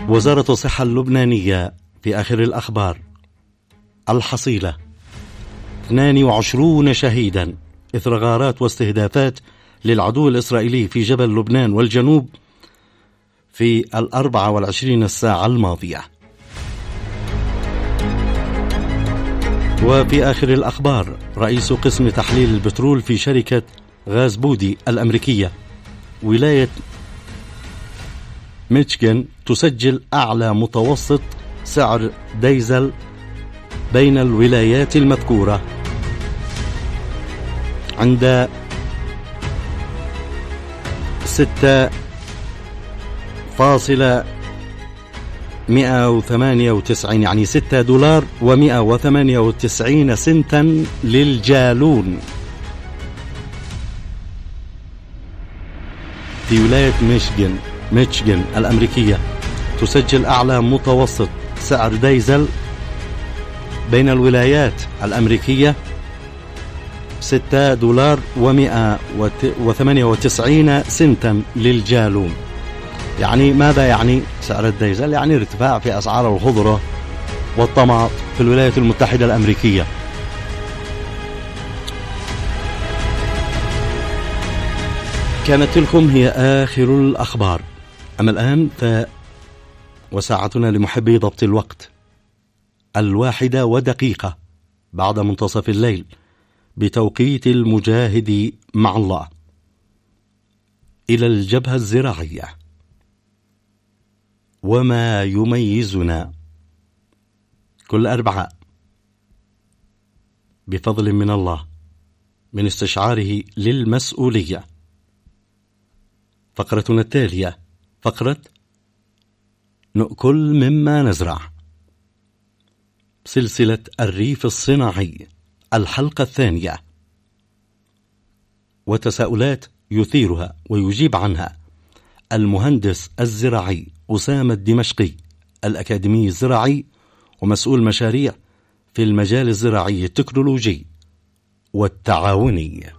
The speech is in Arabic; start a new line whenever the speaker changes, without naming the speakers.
وزارة الصحة اللبنانية في آخر الأخبار: الحصيلة 22 شهيدا إثر غارات واستهدافات للعدو الإسرائيلي في جبل لبنان والجنوب في 24 ساعة الماضية. وفي آخر الأخبار: رئيس قسم تحليل البترول في شركة غاز بودي الأمريكية: ولاية ميشيغان تسجل أعلى متوسط سعر ديزل بين الولايات المذكورة عند 6.198 يعني $6.198 للجالون. في ولاية ميشيغان الأمريكية تسجل أعلى متوسط سعر ديزل بين الولايات الأمريكية $6.198 للجالون. يعني ماذا يعني سعر الديزل؟ يعني ارتفاع في أسعار الخضرة والطماط في الولايات المتحدة الأمريكية. كانت تلكم هي آخر الأخبار. أما الآن وساعتنا لمحبي ضبط الوقت 1:01 بعد منتصف الليل بتوقيت المجاهد مع الله، إلى الجبهة الزراعية. وما يميزنا كل أربعاء بفضل من الله من استشعاره للمسؤولية. فقرتنا التالية فقرة نأكل مما نزرع، سلسلة الريف الصناعي، الحلقة الثانية، وتساؤلات يثيرها ويجيب عنها المهندس الزراعي أسامة الدمشقي، الأكاديمي الزراعي ومسؤول مشاريع في المجال الزراعي التكنولوجي والتعاوني.